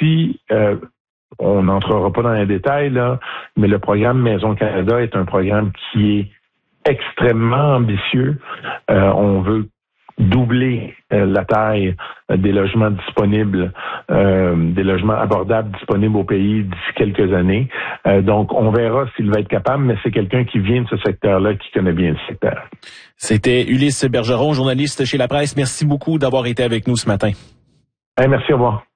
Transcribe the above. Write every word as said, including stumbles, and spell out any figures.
aussi, euh, on n'entrera pas dans les détails, là, mais le programme Maison Canada est un programme qui est extrêmement ambitieux. Euh, on veut doubler euh, la taille euh, des logements disponibles, euh, des logements abordables disponibles au pays d'ici quelques années. Euh, donc, on verra s'il va être capable, mais c'est quelqu'un qui vient de ce secteur-là, qui connaît bien le secteur. C'était Ulysse Bergeron, journaliste chez La Presse. Merci beaucoup d'avoir été avec nous ce matin. Hey, merci, au revoir.